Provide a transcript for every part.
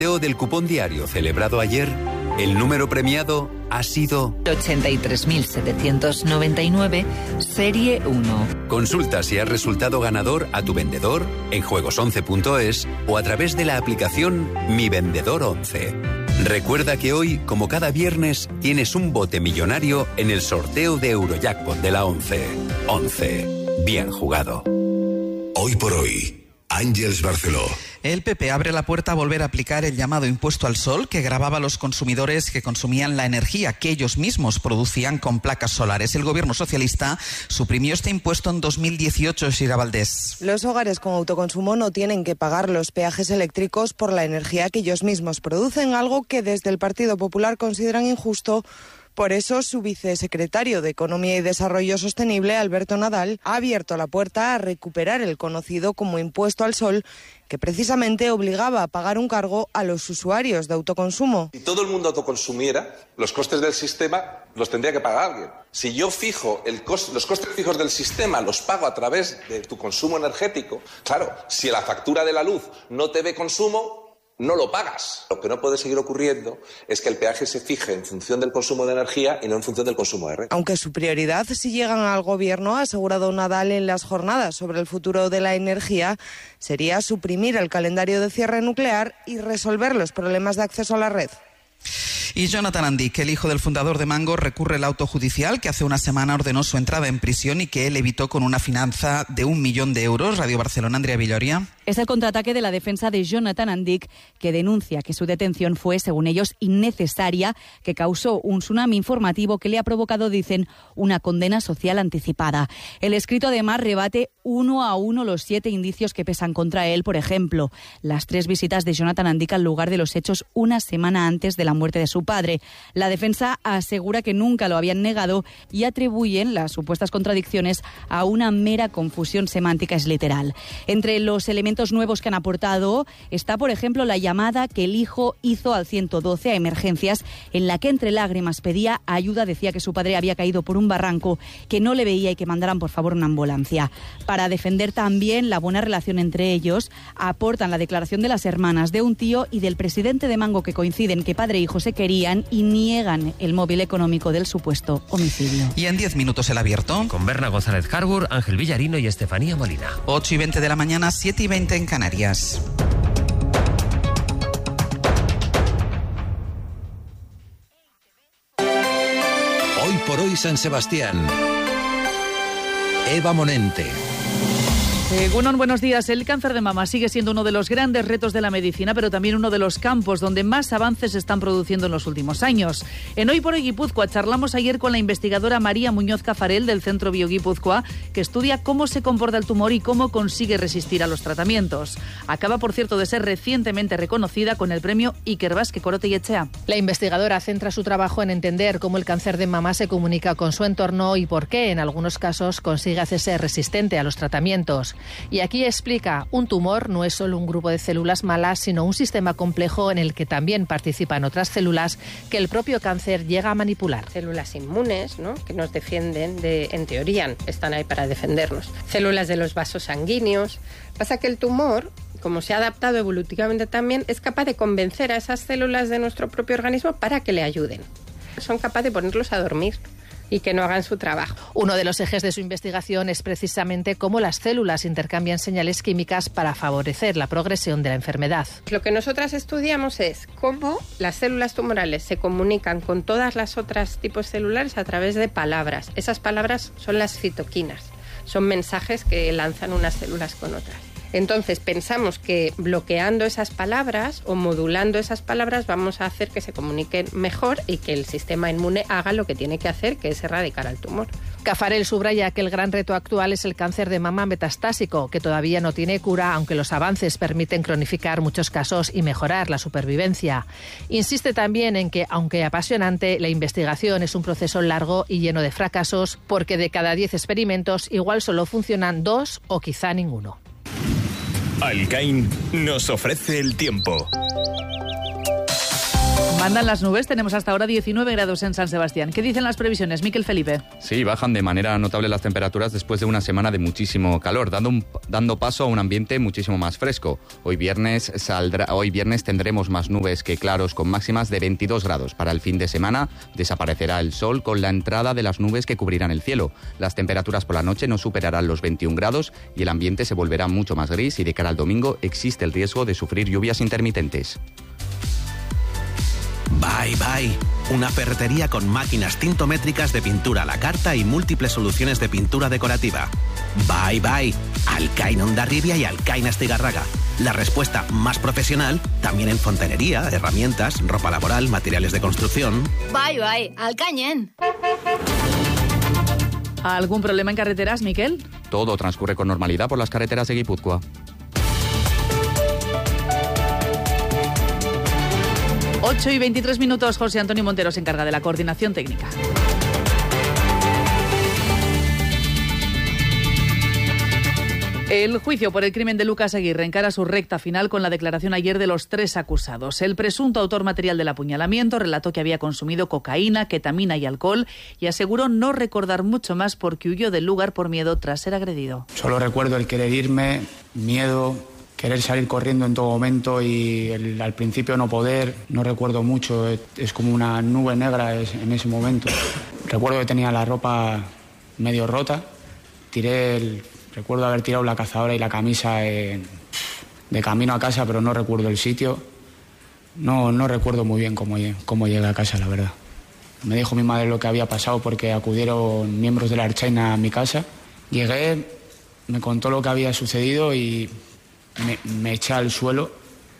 Del cupón diario celebrado ayer, el número premiado ha sido 83.799, serie 1. Consulta si has resultado ganador a tu vendedor en juegos11.es o a través de la aplicación Mi Vendedor 11. Recuerda que hoy, como cada viernes, tienes un bote millonario en el sorteo de Eurojackpot de la 11. 11. Bien jugado. Hoy por hoy, Àngels Barceló. El PP abre la puerta a volver a aplicar el llamado impuesto al sol que gravaba a los consumidores que consumían la energía que ellos mismos producían con placas solares. El gobierno socialista suprimió este impuesto en 2018, Sira Valdés. Los hogares con autoconsumo no tienen que pagar los peajes eléctricos por la energía que ellos mismos producen, algo que desde el Partido Popular consideran injusto. Por eso, su vicesecretario de Economía y Desarrollo Sostenible, Alberto Nadal, ha abierto la puerta a recuperar el conocido como impuesto al sol, que precisamente obligaba a pagar un cargo a los usuarios de autoconsumo. Si todo el mundo autoconsumiera, los costes del sistema los tendría que pagar alguien. Si yo fijo los costes fijos del sistema, los pago a través de tu consumo energético, claro, si la factura de la luz no te ve consumo, no lo pagas. Lo que no puede seguir ocurriendo es que el peaje se fije en función del consumo de energía y no en función del consumo de red. Aunque su prioridad, si llegan al gobierno, ha asegurado Nadal en las jornadas sobre el futuro de la energía, sería suprimir el calendario de cierre nuclear y resolver los problemas de acceso a la red. Y Jonathan Andic, el hijo del fundador de Mango, recurre el auto judicial que hace una semana ordenó su entrada en prisión y que él evitó con una fianza de 1 millón de euros. Radio Barcelona, Andrea Villoria. Es el contraataque de la defensa de Jonathan Andic, que denuncia que su detención fue, según ellos, innecesaria, que causó un tsunami informativo que le ha provocado, dicen, una condena social anticipada. El escrito, además, rebate uno a uno los 7 indicios que pesan contra él. Por ejemplo, las 3 visitas de Jonathan Andic al lugar de los hechos una semana antes de la muerte de su padre. La defensa asegura que nunca lo habían negado y atribuyen las supuestas contradicciones a una mera confusión semántica, es literal. Entre los elementos nuevos que han aportado está, por ejemplo, la llamada que el hijo hizo al 112 a emergencias, en la que entre lágrimas pedía ayuda, decía que su padre había caído por un barranco, que no le veía y que mandaran por favor una ambulancia. Para defender también la buena relación entre ellos, aportan la declaración de las hermanas, de un tío y del presidente de Mango, que coinciden que padre e hijo se querían y niegan el móvil económico del supuesto homicidio. Y en 10 minutos el abierto. Con Berna González Harbour, Ángel Villarino y Estefanía Molina. 8:20 de la mañana, 7:20 en Canarias. Hoy por hoy San Sebastián. Eva Monente. Gunon, buenos días. El cáncer de mama sigue siendo uno de los grandes retos de la medicina, pero también uno de los campos donde más avances se están produciendo en los últimos años. En Hoy por Hoy Guipúzcoa charlamos ayer con la investigadora María Muñoz Cafarel del Centro Bioguipúzcoa, que estudia cómo se comporta el tumor y cómo consigue resistir a los tratamientos. Acaba, por cierto, de ser recientemente reconocida con el premio Iker Vázquez Corote y Echea. La investigadora centra su trabajo en entender cómo el cáncer de mama se comunica con su entorno y por qué, en algunos casos, consigue hacerse resistente a los tratamientos. Y aquí explica, un tumor no es solo un grupo de células malas, sino un sistema complejo en el que también participan otras células que el propio cáncer llega a manipular. Células inmunes, ¿no?, que nos defienden, en teoría, están ahí para defendernos. Células de los vasos sanguíneos. Pasa que el tumor, como se ha adaptado evolutivamente también, es capaz de convencer a esas células de nuestro propio organismo para que le ayuden. Son capaces de ponerlos a dormir y que no hagan su trabajo. Uno de los ejes de su investigación es precisamente cómo las células intercambian señales químicas para favorecer la progresión de la enfermedad. Lo que nosotras estudiamos es cómo las células tumorales se comunican con todas las otras tipos celulares a través de palabras. Esas palabras son las citoquinas, son mensajes que lanzan unas células con otras. Entonces pensamos que bloqueando esas palabras o modulando esas palabras vamos a hacer que se comuniquen mejor y que el sistema inmune haga lo que tiene que hacer, que es erradicar al tumor. Cafarel subraya que el gran reto actual es el cáncer de mama metastásico, que todavía no tiene cura, aunque los avances permiten cronificar muchos casos y mejorar la supervivencia. Insiste también en que, aunque apasionante, la investigación es un proceso largo y lleno de fracasos, porque de cada 10 experimentos igual solo funcionan 2 o quizá ninguno. Alcain nos ofrece el tiempo. Mandan las nubes, tenemos hasta ahora 19 grados en San Sebastián. ¿Qué dicen las previsiones, Miquel Felipe? Sí, bajan de manera notable las temperaturas después de una semana de muchísimo calor, dando paso a un ambiente muchísimo más fresco. Hoy viernes tendremos más nubes que claros, con máximas de 22 grados. Para el fin de semana desaparecerá el sol con la entrada de las nubes que cubrirán el cielo. Las temperaturas por la noche no superarán los 21 grados y el ambiente se volverá mucho más gris, y de cara al domingo existe el riesgo de sufrir lluvias intermitentes. Bye Bye, una ferretería con máquinas tintométricas de pintura a la carta y múltiples soluciones de pintura decorativa. Bye Bye, Alcaina Hondarribia y Alcaina Estigarraga. La respuesta más profesional también en fontanería, herramientas, ropa laboral, materiales de construcción. Bye Bye, Alcañen. ¿Algún problema en carreteras, Miquel? Todo transcurre con normalidad por las carreteras de Guipúzcoa. 8:23, José Antonio Montero se encarga de la coordinación técnica. El juicio por el crimen de Lucas Aguirre encara su recta final con la declaración ayer de los 3 acusados. El presunto autor material del apuñalamiento relató que había consumido cocaína, ketamina y alcohol, y aseguró no recordar mucho más porque huyó del lugar por miedo tras ser agredido. Solo recuerdo el querer irme, miedo, querer salir corriendo en todo momento y al principio no poder. No recuerdo mucho, es como una nube negra en ese momento. Recuerdo que tenía la ropa medio rota, recuerdo haber tirado la cazadora y la camisa de camino a casa, pero no recuerdo el sitio. No recuerdo muy bien cómo llegué a casa, la verdad. Me dijo mi madre lo que había pasado porque acudieron miembros de la Ertzaintza a mi casa. Llegué, me contó lo que había sucedido y me eché al suelo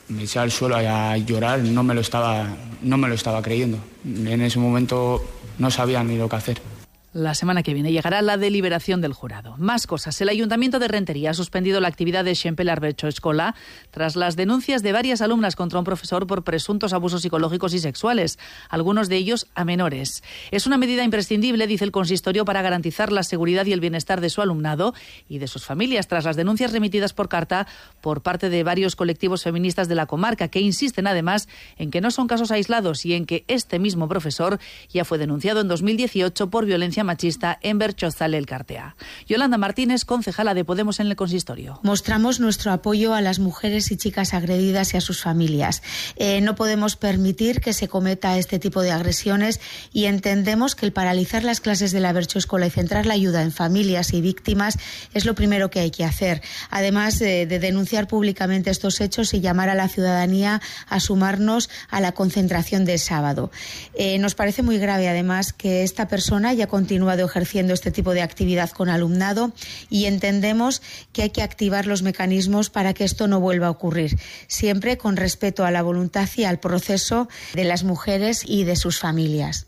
a llorar. No me lo estaba creyendo. En ese momento no sabía ni lo que hacer. La semana que viene llegará la deliberación del jurado. Más cosas. El Ayuntamiento de Rentería ha suspendido la actividad de Xempel Arbecho Escola tras las denuncias de varias alumnas contra un profesor por presuntos abusos psicológicos y sexuales, algunos de ellos a menores. Es una medida imprescindible, dice el consistorio, para garantizar la seguridad y el bienestar de su alumnado y de sus familias, tras las denuncias remitidas por carta por parte de varios colectivos feministas de la comarca, que insisten además en que no son casos aislados y en que este mismo profesor ya fue denunciado en 2018 por violencia machista en Berchozal Elkartea. Yolanda Martínez, concejala de Podemos en el consistorio. Mostramos nuestro apoyo a las mujeres y chicas agredidas y a sus familias. No podemos permitir que se cometa este tipo de agresiones y entendemos que el paralizar las clases de la Bercho Escola y centrar la ayuda en familias y víctimas es lo primero que hay que hacer. Además de denunciar públicamente estos hechos y llamar a la ciudadanía a sumarnos a la concentración del sábado. Nos parece muy grave además que esta persona haya continuado ejerciendo este tipo de actividad con alumnado y entendemos que hay que activar los mecanismos para que esto no vuelva a ocurrir, siempre con respeto a la voluntad y al proceso de las mujeres y de sus familias.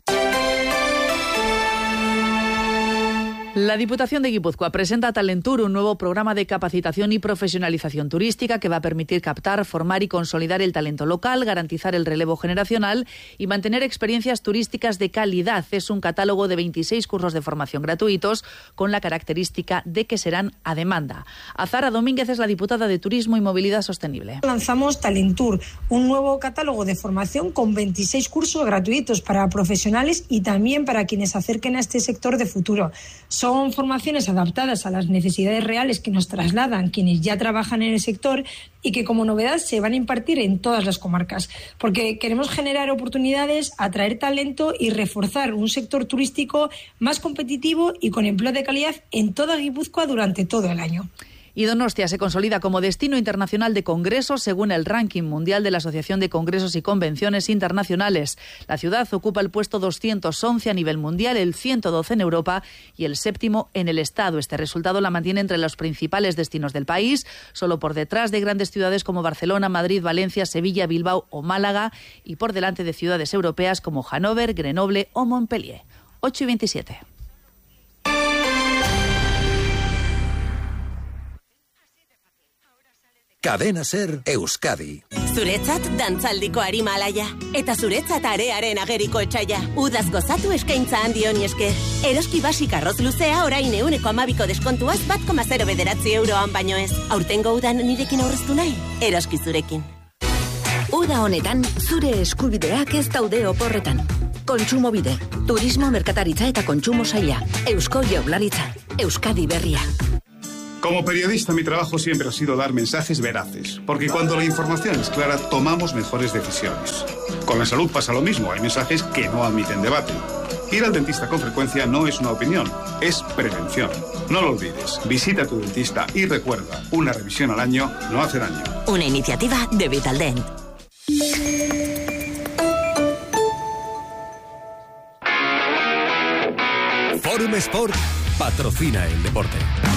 La Diputación de Guipúzcoa presenta a Talentur, un nuevo programa de capacitación y profesionalización turística que va a permitir captar, formar y consolidar el talento local, garantizar el relevo generacional y mantener experiencias turísticas de calidad. Es un catálogo de 26 cursos de formación gratuitos con la característica de que serán a demanda. Azara Domínguez es la diputada de Turismo y Movilidad Sostenible. Lanzamos Talentur, un nuevo catálogo de formación con 26 cursos gratuitos para profesionales y también para quienes se acerquen a este sector de futuro. Son formaciones adaptadas a las necesidades reales que nos trasladan quienes ya trabajan en el sector y que como novedad se van a impartir en todas las comarcas, porque queremos generar oportunidades, atraer talento y reforzar un sector turístico más competitivo y con empleo de calidad en toda Guipúzcoa durante todo el año. Y Donostia se consolida como destino internacional de congresos según el ranking mundial de la Asociación de Congresos y Convenciones Internacionales. La ciudad ocupa el puesto 211 a nivel mundial, el 112 en Europa y el 7º en el Estado. Este resultado la mantiene entre los principales destinos del país, solo por detrás de grandes ciudades como Barcelona, Madrid, Valencia, Sevilla, Bilbao o Málaga y por delante de ciudades europeas como Hannover, Grenoble o Montpellier. 8:27. Cadena Ser Euskadi. Zuretzat dantzaldiko arima alaia. Eta zuretzat arearen ageriko etxaia. Udaz gozatu eskaintza handi honi esker. Eroski basik arroz luzea orain 12% deskontuaz 1,09 euroan baino ez. Aurtengo udan nirekin aurreztu nahi? Eroski zurekin. Uda honetan, zure eskubideak ez daude oporretan. Kontsumobide, turismo, merkataritza eta kontsumo saila. Eusko Jaurlaritza, Euskadi Berria. Como periodista, mi trabajo siempre ha sido dar mensajes veraces, porque cuando la información es clara, tomamos mejores decisiones. Con la salud pasa lo mismo, hay mensajes que no admiten debate. Ir al dentista con frecuencia no es una opinión, es prevención. No lo olvides, visita a tu dentista y recuerda, una revisión al año no hace daño. Una iniciativa de Vitaldent. Forum Sport patrocina el deporte.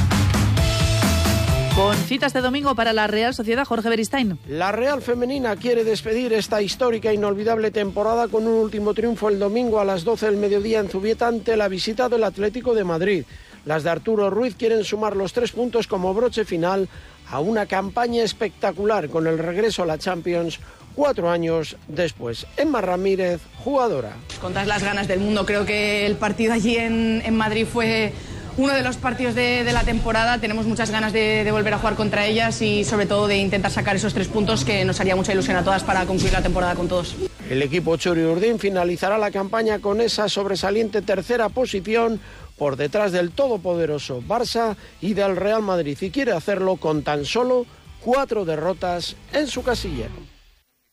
Con cita este domingo para la Real Sociedad, Jorge Beristain. La Real Femenina quiere despedir esta histórica e inolvidable temporada con un último triunfo el domingo a las 12 del mediodía en Zubieta ante la visita del Atlético de Madrid. Las de Arturo Ruiz quieren sumar los 3 puntos como broche final a una campaña espectacular con el regreso a la Champions 4 años después. Emma Ramírez, jugadora. Con todas las ganas del mundo, creo que el partido allí en Madrid fue uno de los partidos de la temporada. Tenemos muchas ganas de volver a jugar contra ellas y sobre todo de intentar sacar esos 3 puntos que nos haría mucha ilusión a todas para concluir la temporada con todos. El equipo Txuri-Urdin finalizará la campaña con esa sobresaliente tercera posición por detrás del todopoderoso Barça y del Real Madrid, y quiere hacerlo con tan solo 4 derrotas en su casillero.